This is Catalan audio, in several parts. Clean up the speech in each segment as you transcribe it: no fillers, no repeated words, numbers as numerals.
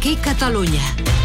aquí Catalunya.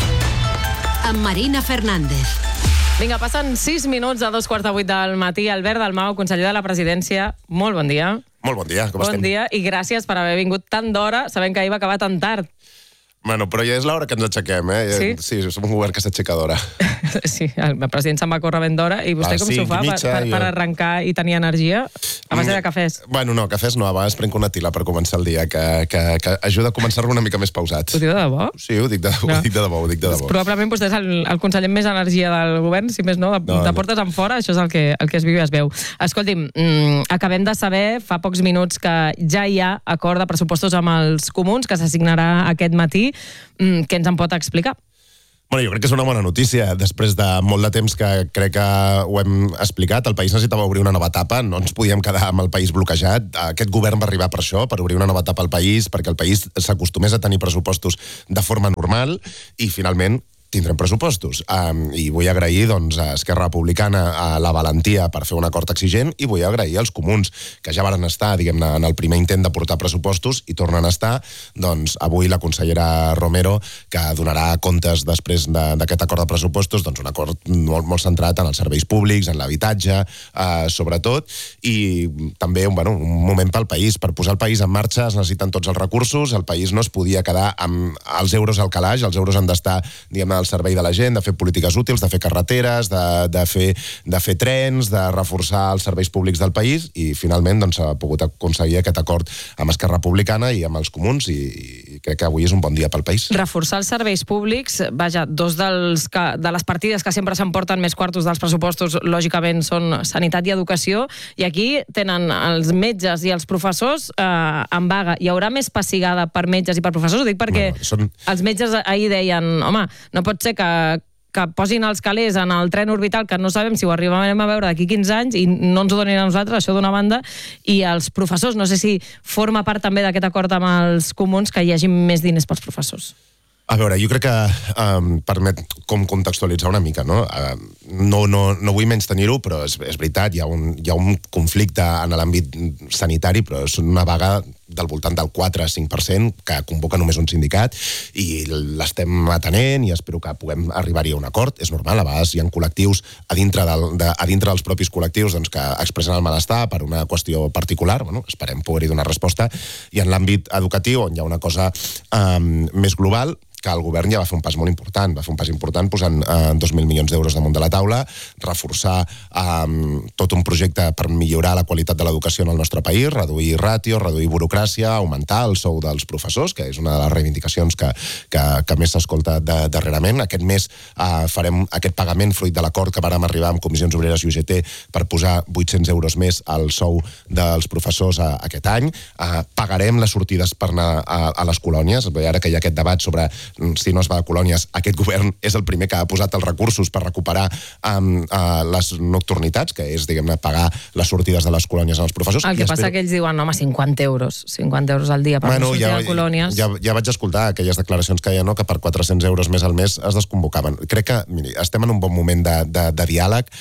Amb Marina Fernández. Vinga, passen 6 minuts a 2:15 del matí. Albert Dalmau, conseller de la Presidència, molt bon dia. Molt bon dia, com estem? Bon dia i gràcies per haver vingut tan d'hora, sabent que ahir va acabar tan tard. Bueno, però ja és l'hora que ens aixequem, eh? Sí? Sí, som un govern que s'aixeca d'hora. Sí, el president se'n va córrer ben d'hora. I vostè com s'ho fa per arrencar i tenir energia? A base de cafès? Bueno, no, cafès no, a vegades prenc una tila per començar el dia, que ajuda a començar-lo una mica més pausats. Ho diu de debò? Sí, ho dic de debò. Probablement vostè és el conseller amb més energia del govern, si més no, de portes en fora, això és el que es viu i es veu. Escolti'm, acabem de saber fa pocs minuts que ja hi ha acord de pressupostos amb els comuns, que s'assignarà aquest matí. Què ens en pot explicar? Bueno, jo crec que és una bona notícia. Després de molt de temps que crec que ho hem explicat, el país necessitava obrir una nova etapa, no ens podíem quedar amb el país bloquejat. Aquest govern va arribar per això, per obrir una nova etapa al país, perquè el país s'acostumés a tenir pressupostos de forma normal i, finalment, tindrem pressupostos. I vull agrair a Esquerra Republicana la valentia per fer un acord exigent i vull agrair als comuns, que ja varen estar, diguem-ne, en el primer intent de portar pressupostos i tornen a estar. Doncs avui la consellera Romero, que donarà comptes després d'aquest acord de pressupostos, un acord molt centrat en els serveis públics, en l'habitatge, sobretot, i també un moment pel país. Per posar el país en marxa es necessiten tots els recursos, el país no es podia quedar amb els euros al calaix, els euros han d'estar, diguem-ne, al servei de la gent, de fer polítiques útils, de fer carreteres, de fer trens, de reforçar els serveis públics del país, i finalment s'ha pogut aconseguir aquest acord amb Esquerra Republicana i amb els comuns, i crec que avui és un bon dia pel país. Reforçar els serveis públics, vaja, dos de les partides que sempre s'emporten més quartos dels pressupostos, lògicament, són sanitat i educació, i aquí tenen els metges i els professors en vaga. Hi haurà més pessigada per metges i per professors? Ho dic perquè els metges ahir deien, home, no pot ser que posin els calés en el tren orbital, que no sabem si ho arribarem a veure d'aquí 15 anys i no ens ho donin a nosaltres, això d'una banda, i els professors, no sé si forma part també d'aquest acord amb els comuns que hi hagi més diners pels professors. A veure, jo crec que permet com contextualitzar una mica, no? No vull menystenir-ho, però és veritat, hi ha un conflicte en l'àmbit sanitari, però és una vaga del voltant del 4-5% que convoca només un sindicat, i l'estem atenent i espero que puguem arribar-hi a un acord. És normal, a vegades hi ha col·lectius a dintre dels propis col·lectius que expressen el malestar per una qüestió particular. Esperem poder-hi donar resposta. I en l'àmbit educatiu, on hi ha una cosa més global, que el govern ja va fer un pas molt important. Va fer un pas important posant 2.000 milions d'euros damunt de la taula, reforçar tot un projecte per millorar la qualitat de l'educació en el nostre país, reduir ràtios, reduir burocràcia, augmentar el sou dels professors, que és una de les reivindicacions que més s'escolta darrerament. Aquest mes farem aquest pagament fruit de l'acord que vàrem arribar amb Comissions Obreres i UGT per posar 800 euros més al sou dels professors aquest any. Pagarem les sortides per anar a les colònies. Ara que hi ha aquest debat sobre si no es va a colònies, aquest govern és el primer que ha posat els recursos per recuperar les nocturnitats, que és, diguem-ne, pagar les sortides de les colònies als professors. El que passa que ells diuen, home, 50 euros al dia per sortir de colònies. Ja vaig escoltar aquelles declaracions que deien que per 400 euros més al mes es desconvocaven. Crec que, miri, estem en un bon moment de diàleg.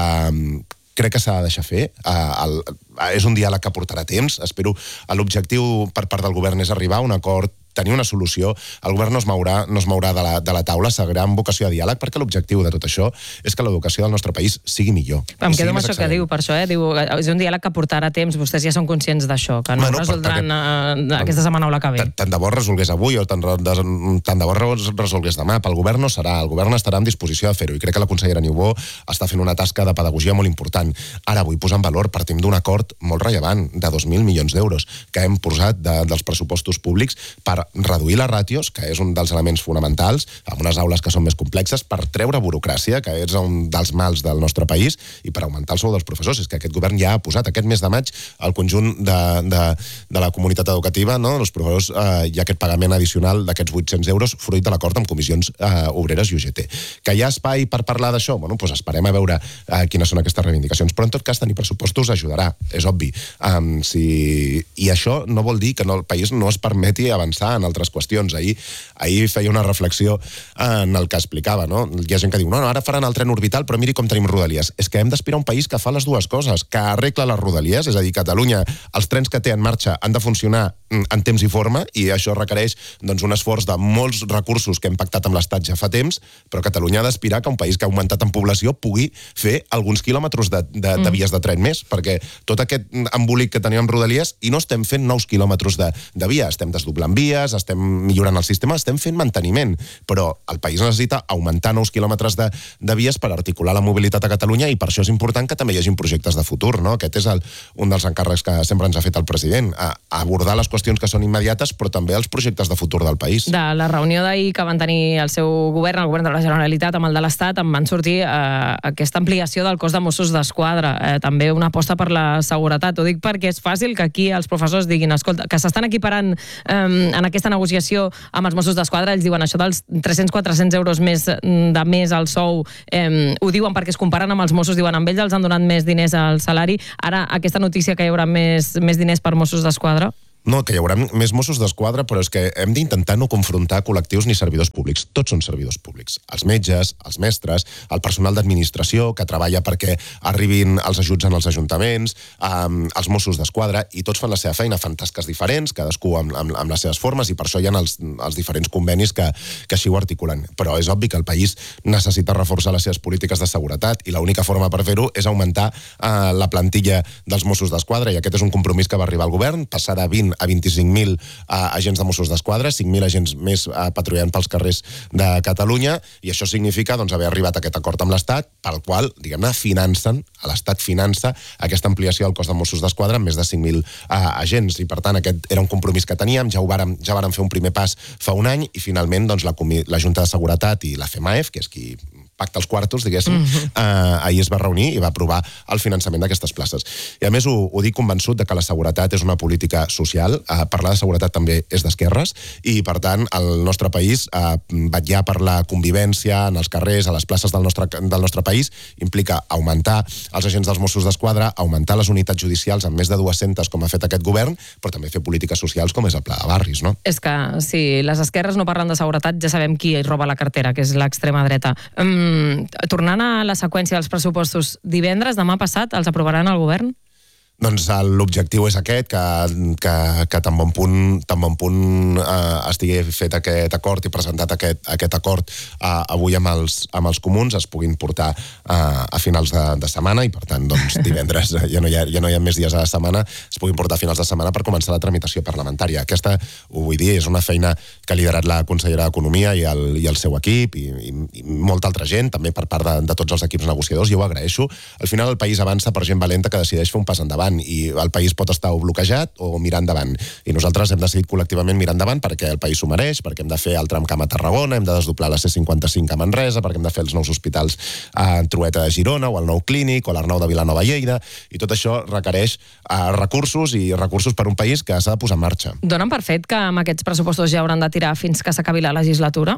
Crec que s'ha de deixar fer. És un diàleg que portarà temps. Espero l'objectiu per part del govern és arribar a un acord, tenir una solució. El govern no es mourà de la taula, seguirà amb vocació de diàleg, perquè l'objectiu de tot això és que l'educació del nostre país sigui millor. Em quedo amb això que diu, per això, diu, és un diàleg que portarà temps, vostès ja són conscients d'això, que no resoldran aquesta setmana o la que ve. Tant de bo resolgués avui o tant de bo resolgués demà. Pel govern no serà, el govern estarà en disposició de fer-ho, i crec que la consellera Niubó està fent una tasca de pedagogia molt important. Ara vull posar en valor, partim d'un acord molt rellevant de 2.000 milions d'euros que hem posat dels pressupostos públics per reduir les ràtios, que és un dels elements fonamentals, amb unes aules que són més complexes, per treure burocràcia, que és un dels mals del nostre país, i per augmentar el sou dels professors. És que aquest govern ja ha posat aquest mes de maig al conjunt de la comunitat educativa, els professors, hi ha aquest pagament addicional d'aquests 800 euros fruit de l'acord amb Comissions Obreres i UGT. Que hi ha espai per parlar d'això? Doncs esperem a veure quines són aquestes reivindicacions, però en tot cas tenir pressupostos ajudarà, és obvi. I això no vol dir que el país no es permeti avançar en altres qüestions. Ahir feia una reflexió en el que explicava, no? Hi ha gent que diu, no, ara faran el tren orbital, però miri com tenim rodalies. És que hem d'aspirar a un país que fa les dues coses, que arregla les rodalies, és a dir, Catalunya, els trens que té en marxa han de funcionar en temps i forma, i això requereix doncs, un esforç de molts recursos que hem pactat amb l'Estat ja fa temps, però Catalunya ha d'aspirar que un país que ha augmentat en població pugui fer alguns quilòmetres de vies de tren més, perquè tot aquest embolic que tenim amb rodalies, i no estem fent nous quilòmetres de via, estem desdoblant vies, estem millorant el sistema, estem fent manteniment, però el país necessita augmentar nous quilòmetres de vies per articular la mobilitat a Catalunya, i per això és important que també hi hagi projectes de futur, no? Aquest és un dels encàrrecs que sempre ens ha fet el president, abordar les qüestions que són immediates, però també els projectes de futur del país. De la reunió d'ahir que van tenir el seu govern, el govern de la Generalitat amb el de l'Estat, en van sortir aquesta ampliació del cos de Mossos d'Esquadra, també una aposta per la seguretat. Ho dic perquè és fàcil que aquí els professors diguin, escolta, que s'estan equiparant en aquesta negociació amb els Mossos d'Esquadra, ells diuen això dels 300-400 euros més de més al sou, ho diuen perquè es comparen amb els Mossos, diuen amb ells els han donat més diners al salari, ara aquesta notícia que hi haurà més diners per Mossos d'Esquadra? No, que hi haurà més Mossos d'Esquadra, però és que hem d'intentar no confrontar col·lectius ni servidors públics. Tots són servidors públics. Els metges, els mestres, el personal d'administració que treballa perquè arribin els ajuts en els ajuntaments, els Mossos d'Esquadra, i tots fan la seva feina, fan tasques diferents, cadascú amb les seves formes, i per això hi ha els diferents convenis que així ho articulen. Però és obvi que el país necessita reforçar les seves polítiques de seguretat, i l'única forma per fer-ho és augmentar la plantilla dels Mossos d'Esquadra, i aquest és un compromís que va arribar al govern, passar de 20 a 25.000 agents de Mossos d'Esquadra, 5.000 agents més patrullant pels carrers de Catalunya, i això significa haver arribat a aquest acord amb l'Estat, pel qual, diguem-ne, l'Estat finança aquesta ampliació del cos de Mossos d'Esquadra amb més de 5.000 agents, i per tant aquest era un compromís que teníem, ja vàrem fer un primer pas fa un any, i finalment la Junta de Seguretat i la FEMAEF, que és qui pacta els quartos, diguéssim, ahir es va reunir i va aprovar el finançament d'aquestes places. I a més ho dic convençut de que la seguretat és una política social, parlar de seguretat també és d'esquerres, i per tant el nostre país vetllar per la convivència en els carrers, a les places del nostre país, implica augmentar els agents dels Mossos d'Esquadra, augmentar les unitats judicials amb més de 200 com ha fet aquest govern, però també fer polítiques socials com és el Pla de Barris, no? És que si les esquerres no parlen de seguretat ja sabem qui roba la cartera, que és l'extrema dreta. Tornant a la seqüència dels pressupostos, divendres, demà passat, els aprovaran al govern? Doncs l'objectiu és aquest, que tan bon punt estigui fet aquest acord i presentat aquest acord avui amb els comuns, es puguin portar a finals de setmana, i per tant doncs, divendres ja no hi ha més dies a la setmana, es puguin portar a finals de setmana per començar la tramitació parlamentària. Aquesta, ho vull dir, és una feina que ha liderat la consellera d'Economia i el seu equip, i molta altra gent, també per part de tots els equips negociadors, i ho agraeixo. Al final el país avança per gent valenta que decideix fer un pas endavant, i el país pot estar o bloquejat o mirar endavant, i nosaltres hem decidit col·lectivament mirar endavant perquè el país s'ho mereix, perquè hem de fer el tramcamp a Tarragona, hem de desdoblar la C55 a Manresa, perquè hem de fer els nous hospitals a Trueta de Girona, o el nou clínic, o l'Arnau de Vilanova i Lleida, i tot això requereix recursos, i recursos per un país que s'ha de posar en marxa. Donen per fet que amb aquests pressupostos ja hauran de tirar fins que s'acabi la legislatura?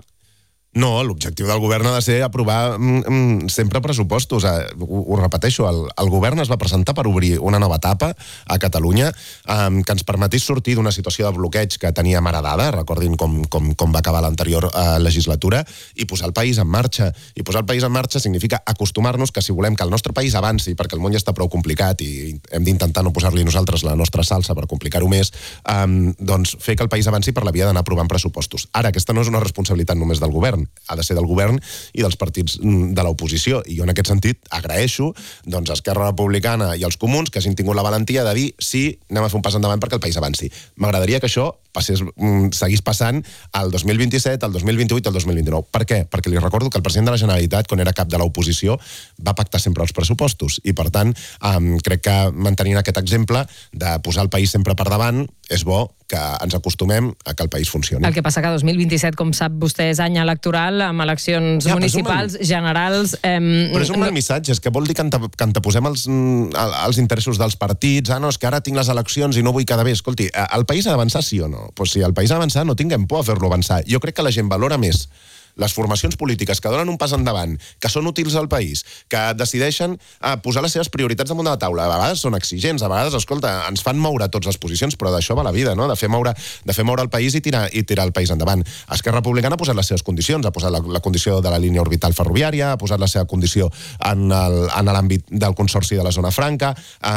No, l'objectiu del govern ha de ser aprovar sempre pressupostos. Ho repeteixo, el govern es va presentar per obrir una nova etapa a Catalunya que ens permetís sortir d'una situació de bloqueig que teníem heredada, recordin com va acabar l'anterior legislatura, i posar el país en marxa. I posar el país en marxa significa acostumar-nos que si volem que el nostre país avanci, perquè el món ja està prou complicat i hem d'intentar no posar-li nosaltres la nostra salsa per complicar-ho més, doncs fer que el país avanci per la via d'anar aprovant pressupostos. Ara, aquesta no és una responsabilitat només del govern, ha de ser del govern i dels partits de l'oposició, i jo en aquest sentit agraeixo doncs, a Esquerra Republicana i als comuns que hagin tingut la valentia de dir sí, anem a fer un pas endavant perquè el país avanci. M'agradaria que això seguís passant al 2027, al 2028, al 2029. Per què? Perquè li recordo que el president de la Generalitat, quan era cap de l'oposició, va pactar sempre els pressupostos, i per tant crec que mantenint aquest exemple de posar el país sempre per davant és bo que ens acostumem a que el país funcioni. El que passa que 2027, com sap vostè, és any electoral, amb eleccions municipals, generals... Però és un mal missatge, és que vol dir que anteposem els interessos dels partits, no, és que ara tinc les eleccions i no vull quedar bé. Escolti, el país ha d'avançar sí o no? Pues si el país ha d'avançar, no tinguem por a fer-lo avançar. Jo crec que la gent valora més les formacions polítiques que donen un pas endavant, que són útils al país, que decideixen posar les seves prioritats damunt de la taula. A vegades són exigents, a vegades, escolta, ens fan moure totes les posicions, però d'això va la vida, no? De fer moure el país i tirar el país endavant. Esquerra Republicana ha posat les seves condicions, ha posat la condició de la línia orbital ferroviària, ha posat la seva condició en l'àmbit del Consorci de la Zona Franca,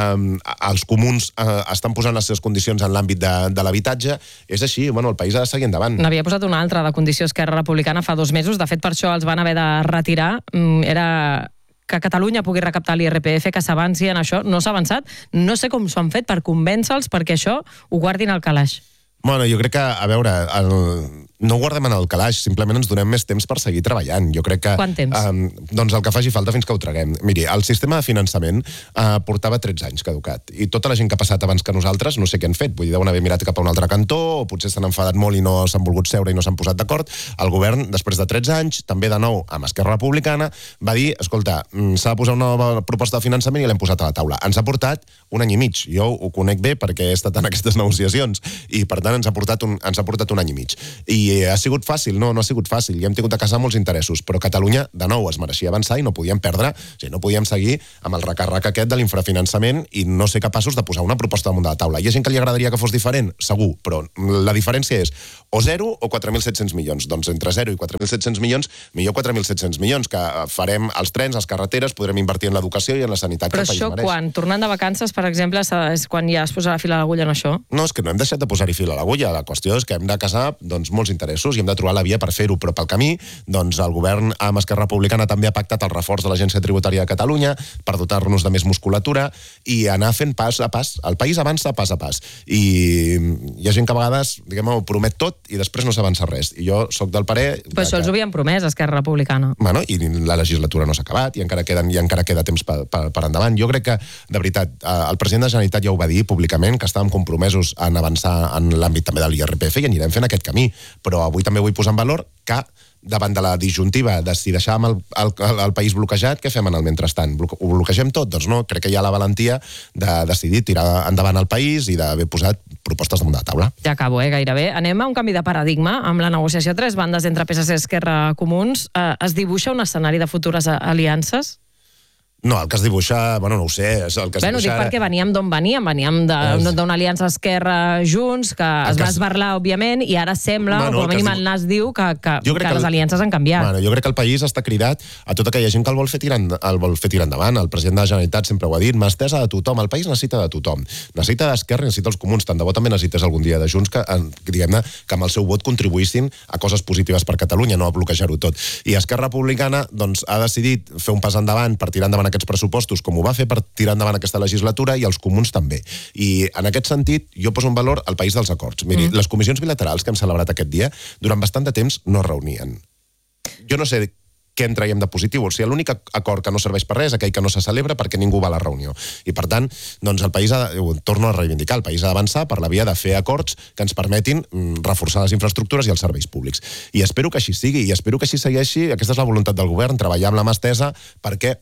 els comuns estan posant les seves condicions en l'àmbit de l'habitatge. És així, bueno, el país ha de seguir endavant. N'havia posat una altra de condició Esquerra Republicana fa 2 mesos, de fet per això els van haver de retirar, era que Catalunya pugui recaptar l'IRPF, que s'avanci en això. No s'ha avançat, no sé com s'ho han fet per convèncer-los perquè això ho guardin al calaix. Bueno, jo crec que, a veure, no ho guardem en el calaix, simplement ens donem més temps per seguir treballant. Jo crec que... Quant temps? Doncs el que faci falta fins que ho traguem. Miri, el sistema de finançament portava 13 anys caducat, i tota la gent que ha passat abans que nosaltres no sé què han fet, vull dir, deuen haver mirat cap a un altre cantó, o potser s'han enfadat molt i no s'han volgut seure i no s'han posat d'acord. El govern, després de 13 anys, també de nou amb Esquerra Republicana, va dir, escolta, s'ha de posar una nova proposta de finançament i l'hem posat a la taula. Ens ha portat 1 any i mig. Jo ho conec bé perquè he estat en aquestes negociacions, i per tant ens ha portat 1 any i mig. I ha sigut fàcil? No ha sigut fàcil. I hem tingut de casar molts interessos, però Catalunya, de nou, es mereixia avançar i no podíem perdre, o sigui, no podíem seguir amb el recarrec aquest de l'infrafinançament i no ser capaços de posar una proposta damunt de la taula. Hi ha gent que li agradaria que fos diferent? Segur, però la diferència és o 0 o 4.700 milions. Doncs entre 0 i 4.700 milions, millor 4.700 milions, que farem els trens, les carreteres, podrem invertir en l'educació i en la sanitat que el país mereix. Però això quan? Tornant de vacances, per exemple, és quan ja es posarà fil a l'agulla en això? No, és que no hem deixat de posar-hi fil a l'agulla. La qüestió és que hem de casar molts interessos i hem de trobar la via per fer-ho, però pel camí el govern amb Esquerra Republicana també ha pactat el reforç de l'Agència Tributària de Catalunya per dotar-nos de més musculatura i anar fent pas a pas. El país avança pas a pas i hi ha gent que a vegades, diguem-ho, promet tot i després no s'avança res. I jo sóc del parer... Però això els ho havien promès, Esquerra Republicana. Bueno, i la legislatura no s'ha acabat i encara queda temps per endavant. Jo crec que, de veritat, el president de la Generalitat ja ho va dir públicament, que estàvem compromesos en avançar en l'àmbit també de l'IRPF i anirem fent aquest camí. Però avui també vull posar en valor que davant de la disjuntiva de si deixàvem el país bloquejat, què fem en el mentrestant? Ho bloquegem tot? Doncs no, crec que hi ha la valentia de decidir tirar endavant el país i d'haver posat propostes damunt de la taula. Ja acabo, gairebé. Anem a un canvi de paradigma. Amb la negociació a 3 bandes entre PSC, Esquerra, Comuns, es dibuixa un escenari de futures aliances? No, el que es dibuixa, bueno, no ho sé, és el que es dibuixa... Dic perquè veníem d'on veníem d'una aliança Esquerra-Junts, que es va esbarlar, òbviament, i ara sembla, o com a mínim el nas diu, que les aliances han canviat. Jo crec que el país està cridat a tota aquella gent que el vol fer tirar endavant. El president de la Generalitat sempre ho ha dit, mà estesa de tothom, el país necessita de tothom. Necessita d'Esquerra, necessita els comuns, tant de bo també necessites algun dia de Junts que diguem-ne, que amb el seu vot contribuïssin a coses positives per Catalunya, no a bloquejar-ho tot. I Esquerra Republicana ha decidit fer un pas endavant per tirar endavant aquests pressupostos, com ho va fer per tirar endavant aquesta legislatura, i els comuns també. I en aquest sentit, jo poso en valor el país dels acords. Miri, les comissions bilaterals que hem celebrat aquest dia, durant bastant de temps no es reunien. Jo no sé què en traiem de positiu. O sigui, l'únic acord que no serveix per res és aquell que no se celebra perquè ningú va a la reunió. I per tant, doncs el país torno a reivindicar, el país ha d'avançar per la via de fer acords que ens permetin reforçar les infraestructures i els serveis públics. I espero que així sigui, i espero que així segueixi. Aquesta és la voluntat del govern, treballar amb la mà estesa perquè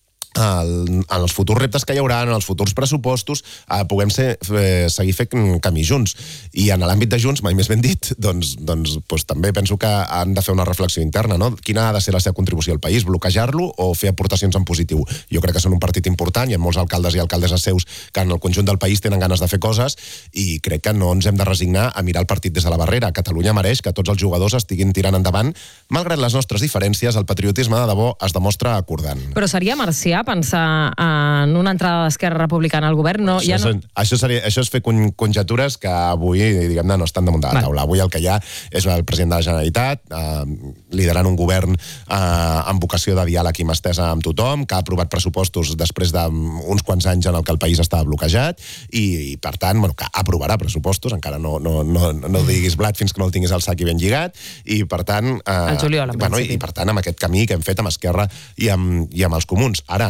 en els futurs reptes que hi haurà, en els futurs pressupostos, puguem seguir fent camí junts. I en l'àmbit de Junts, mai més ben dit, doncs també penso que han de fer una reflexió interna, no? Quina ha de ser la seva contribució al país? Bloquejar-lo o fer aportacions en positiu? Jo crec que són un partit important, hi ha molts alcaldes i alcaldesses seus que en el conjunt del país tenen ganes de fer coses i crec que no ens hem de resignar a mirar el partit des de la barrera. Catalunya mereix que tots els jugadors estiguin tirant endavant. Malgrat les nostres diferències, el patriotisme de debò es demostra acordant. Però seria marcià pensar en una entrada d'Esquerra Republicana al govern? Això és fer conjectures que avui, diguem-ne, no estan damunt de la taula. Avui el que hi ha és el president de la Generalitat liderant un govern amb vocació de diàleg i mà estesa amb tothom, que ha aprovat pressupostos després d'uns quants anys en el que el país estava bloquejat i per tant, que aprovarà pressupostos, encara no diguis blat fins que no el tinguis al sac i ben lligat, i per tant, el juliol, i per tant amb aquest camí que hem fet amb Esquerra i amb els comuns. Ara,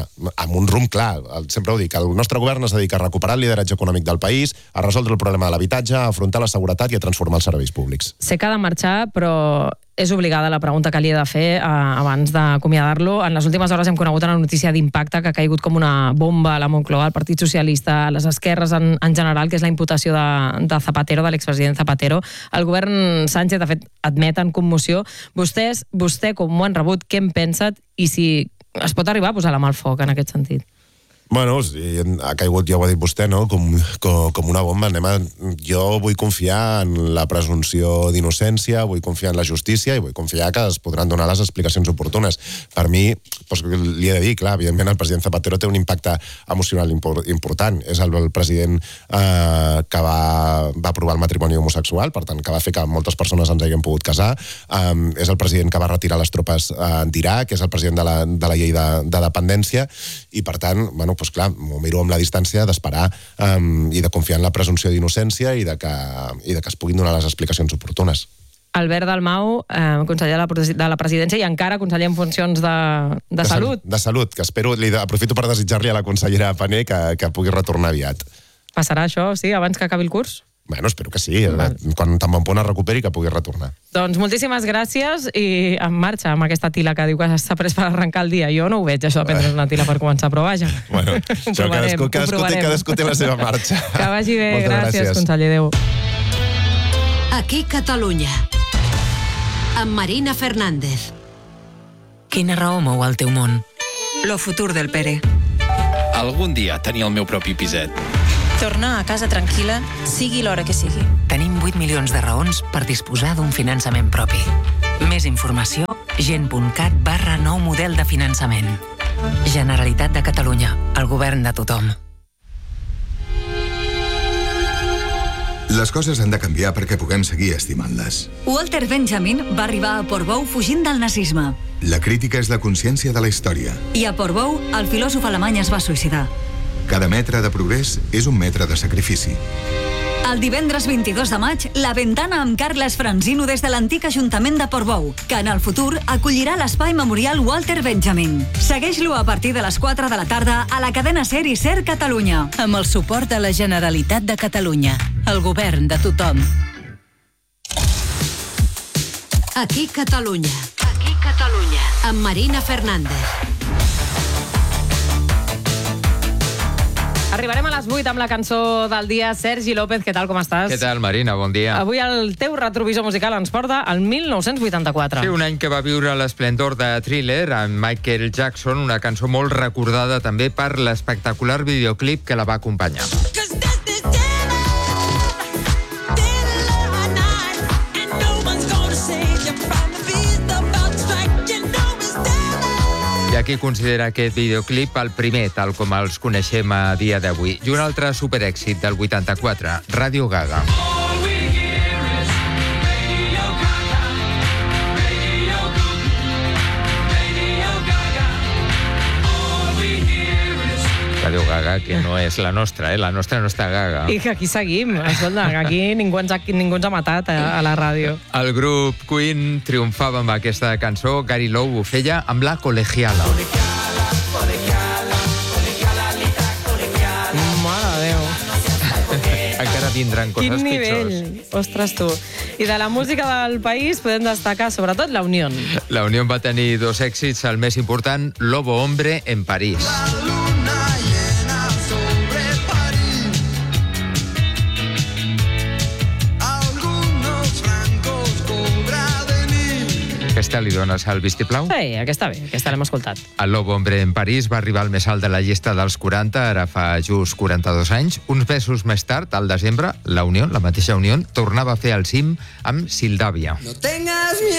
clar, amb un rumb clar. Sempre ho dic, el nostre govern es dedica a recuperar el lideratge econòmic del país, a resoldre el problema de l'habitatge, a afrontar la seguretat i a transformar els serveis públics. Sé que ha de marxar, però és obligada la pregunta que li he de fer abans d'acomiadar-lo. En les últimes hores hem conegut una notícia d'impacte que ha caigut com una bomba a la Moncloa, al Partit Socialista, a les esquerres en general, que és la imputació de Zapatero, de l'expresident Zapatero. El govern Sánchez, de fet, admet en commoció. Vostè, com ho han rebut, què en pensa i si es pot arribar a posar la mà al foc en aquest sentit? Bueno, sí, ha caigut, ja ho ha dit vostè, no? Com una bomba. Jo vull confiar en la presumpció d'innocència, vull confiar en la justícia i vull confiar que es podran donar les explicacions oportunes. Per mi, doncs, li he de dir, clar, evidentment el president Zapatero té un impacte emocional important. És el president que va aprovar el matrimoni homosexual, per tant, que va fer que moltes persones ens haguem pogut casar. És el president que va retirar les tropes d'Iraq, és el president de la llei de dependència, i per tant, bueno, doncs clar, m'ho miro amb la distància d'esperar i de confiar en la presumpció d'innocència i de que es puguin donar les explicacions oportunes. Albert Dalmau, conseller de la presidència i encara conseller en funcions de Salut. De Salut, que espero, aprofito per desitjar-li a la consellera Pané que pugui retornar aviat. Passarà això, sí, abans que acabi el curs? Bueno, espero que sí, quan tan bon punt es recuperi que pugui retornar. Doncs moltíssimes gràcies i en marxa amb aquesta tila que diu que s'ha pres per arrencar el dia. Jo no ho veig, això de prendre una tila per començar, però vaja. Bueno, cadascú té la seva marxa. Que vagi bé, gràcies, conseller, adéu. Aquí Catalunya, amb Marina Fernández. Quina raó mou el teu món? Lo futur del Pere. Algun dia tenir el meu propi piset. Tornar a casa tranquil·la, sigui l'hora que sigui. Tenim 8 milions de raons per disposar d'un finançament propi. Més informació, gent.cat/nou model de finançament. Generalitat de Catalunya, el govern de tothom. Les coses han de canviar perquè puguem seguir estimant-les. Walter Benjamin va arribar a Portbou fugint del nazisme. La crítica és la consciència de la història. I a Portbou, el filòsof alemany es va suïcidar. Cada metre de progrés és un metre de sacrifici. El divendres 22 de maig, La Ventana amb Carles Franzino des de l'antic Ajuntament de Portbou, que en el futur acollirà l'espai memorial Walter Benjamin. Segueix-lo a partir de les 4 de la tarda a la cadena SER i SER Catalunya. Amb el suport de la Generalitat de Catalunya, el govern de tothom. Aquí Catalunya. Aquí Catalunya. Amb Marina Fernández. Arribarem a les 8 amb la cançó del dia. Sergi López, què tal, com estàs? Què tal, Marina? Bon dia. Avui el teu retrovisor musical ens porta al 1984. Sí, un any que va viure l'esplendor de Thriller amb Michael Jackson, una cançó molt recordada també per l'espectacular videoclip que la va acompanyar. Hi ha qui considera aquest videoclip el primer, tal com els coneixem a dia d'avui. I un altre superèxit del 84, Radio Gaga. Radio Gaga, que no és la nostra, la nostra no està gaga. I que aquí seguim, escolta, que aquí ningú ens ha matat a la ràdio. El grup Queen triomfava amb aquesta cançó, Gary Lowe ho feia amb la Colegiala. Mare de Déu. Encara vindran coses pitjors. Quin nivell, ostres tu. I de la música del país podem destacar sobretot la Unión. La Unión va tenir 2 èxits, el més important, Lobo Hombre en París. Aquesta li dones al vistiplau? Sí, aquesta bé, aquesta l'hem escoltat. El Lobo Hombre en París va arribar al més alt de la llista dels 40, ara fa just 42 anys. Uns mesos més tard, al desembre, la Unió, la mateixa Unió, tornava a fer el cim amb Sildàvia. No tengas miedo.